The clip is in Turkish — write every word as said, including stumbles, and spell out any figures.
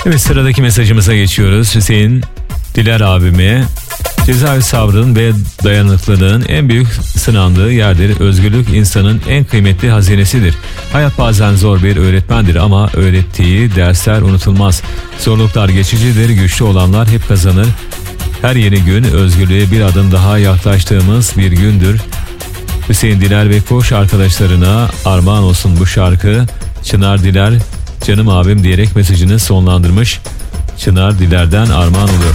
Evet, sıradaki mesajımıza geçiyoruz. Hüseyin Diler abime: cezaevi sabrının ve dayanıklılığın en büyük sınandığı yerdir. Özgürlük insanın en kıymetli hazinesidir. Hayat bazen zor bir öğretmendir ama öğrettiği dersler unutulmaz. Zorluklar geçicidir, güçlü olanlar hep kazanır. Her yeni gün özgürlüğe bir adım daha yaklaştığımız bir gündür. Hüseyin Diler ve koğuş arkadaşlarına armağan olsun bu şarkı. Çınar Diler, canım abim diyerek mesajını sonlandırmış. Çınar Diler'den armağan oluyor.